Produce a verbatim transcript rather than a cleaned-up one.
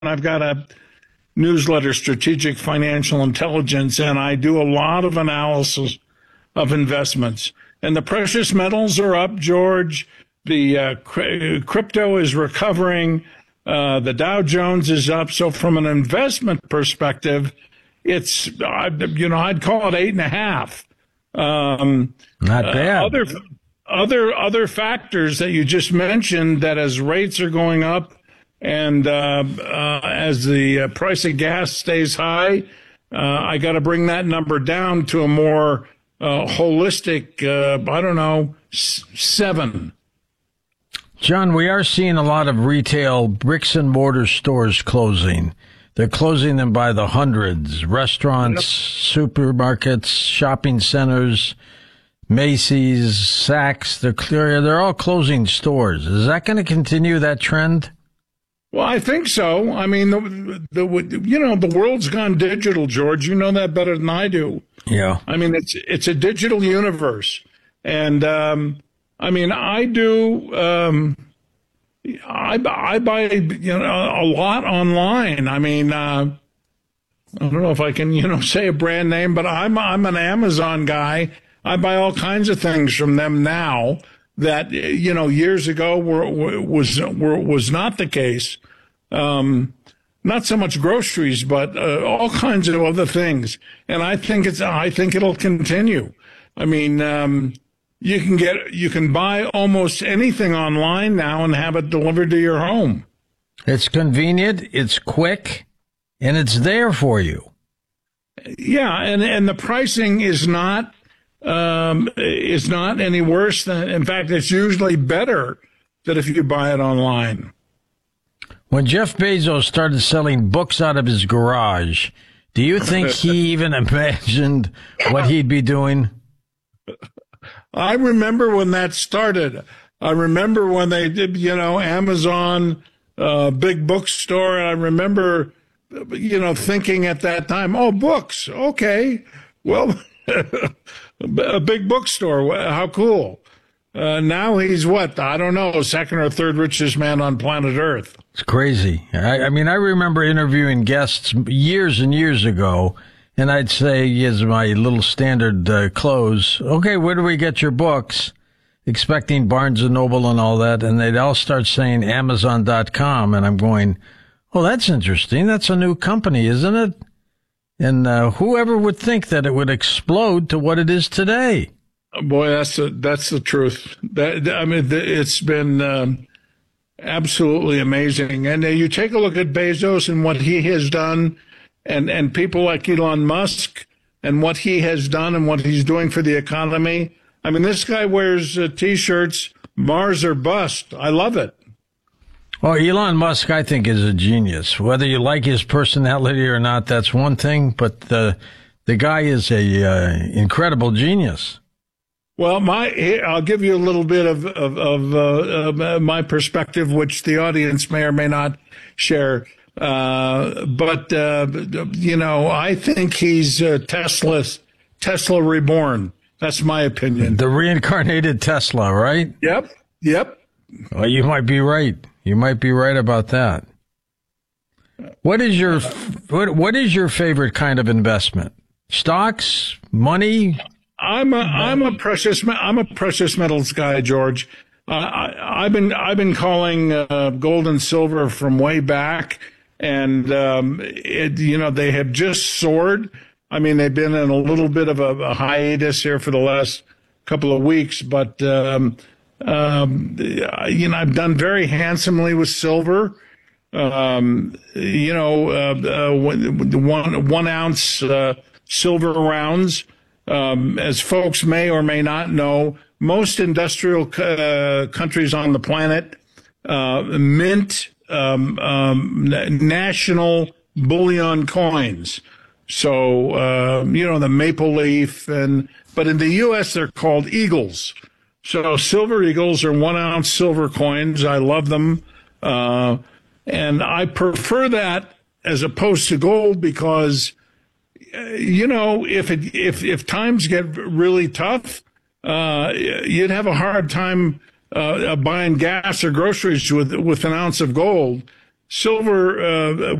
I've got a newsletter, Strategic Financial Intelligence, and I do a lot of analysis of investments. And the precious metals are up, George. The uh, cr- crypto is recovering. Uh, the Dow Jones is up. So from an investment perspective, it's, uh, you know, I'd call it eight and a half. Um, Not bad. Uh, other, other, other factors that you just mentioned, that as rates are going up and uh, uh, as the uh, price of gas stays high, uh, I got to bring that number down to a more uh, holistic, uh, I don't know, s- seven. John, we are seeing a lot of retail bricks and mortar stores closing. They're closing them by the hundreds. Restaurants, yep. Supermarkets, shopping centers, Macy's, Saks, they're clear. They're all closing stores. Is that going to continue, that trend? Well, I think so. I mean, the, the you know, the world's gone digital, George. You know that better than I do. Yeah. I mean, it's it's a digital universe. And, um, I mean, I do, um, I, I buy, you know, a lot online. I mean, uh, I don't know if I can, you know, say a brand name, but I'm, I'm an Amazon guy. I buy all kinds of things from them now that, you know, years ago were, was, were, was not the case. Um, not so much groceries, but, uh, all kinds of other things. And I think it's, I think it'll continue. I mean, um, You can get, you can buy almost anything online now and have it delivered to your home. It's convenient, it's quick, and it's there for you. Yeah, and and the pricing is not um, is not any worse than. In fact, it's usually better than if you buy it online. When Jeff Bezos started selling books out of his garage, do you think he even imagined what he'd be doing? I remember when that started. I remember when they did, you know, Amazon, uh, big bookstore. And I remember, you know, thinking at that time, oh, books. Okay. Well, a big bookstore. How cool. Uh, now he's what? I don't know, second or third richest man on planet Earth. It's crazy. I, I mean, I remember interviewing guests years and years ago. And I'd say, as my little standard uh, close, okay, where do we get your books? Expecting Barnes and Noble and all that. And they'd all start saying Amazon dot com. And I'm going, oh, that's interesting. That's a new company, isn't it? And uh, whoever would think that it would explode to what it is today? Boy, that's the, that's the truth. That, I mean, it's been um, absolutely amazing. And uh, you take a look at Bezos and what he has done. And and people like Elon Musk and what he has done and what he's doing for the economy. I mean, this guy wears uh, T-shirts, Mars or bust. I love it. Well, Elon Musk, I think, is a genius. Whether you like his personality or not, that's one thing. But the the guy is a uh, incredible genius. Well, my I'll give you a little bit of of, of, uh, of my perspective, which the audience may or may not share. Uh, but, uh, you know, I think he's uh, Tesla's, Tesla reborn. That's my opinion. The reincarnated Tesla, right? Yep. Yep. Well, you might be right. You might be right about that. What is your, what, what is your favorite kind of investment? Stocks, money? I'm a, I'm a precious, I'm a precious metals guy, George. Uh, I, I've been, I've been calling, uh, gold and silver from way back. And, um, it, you know, they have just soared. I mean, they've been in a little bit of a, a hiatus here for the last couple of weeks, but, um, um, you know, I've done very handsomely with silver. Um, you know, uh, uh, one, one ounce, uh, silver rounds. Um, as folks may or may not know, most industrial, uh, countries on the planet, uh, mint, Um, um, national bullion coins. So, uh, you know, the maple leaf and, but in the U S they're called eagles. So silver eagles are one ounce silver coins. I love them. Uh, and I prefer that as opposed to gold because, uh, you know, if it, if, if times get really tough, uh, you'd have a hard time Uh, buying gas or groceries with with an ounce of gold. silver uh,